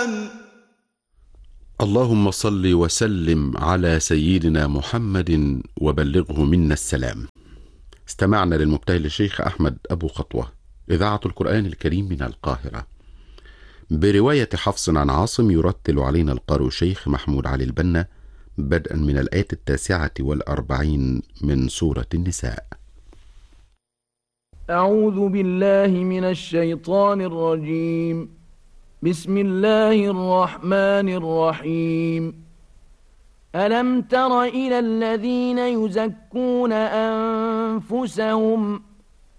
اللهم صل وسلم على سيدنا محمد وبلغه منا السلام. استمعنا للمبتهل الشيخ أحمد أبو خطوة، إذاعة القرآن الكريم من القاهرة، برواية حفص عن عاصم. يرتل علينا القارئ الشيخ محمود علي البنا بدءا من الآية 49 من سورة النساء. أعوذ بالله من الشيطان الرجيم. بسم الله الرحمن الرحيم. ألم تر إلى الذين يزكون أنفسهم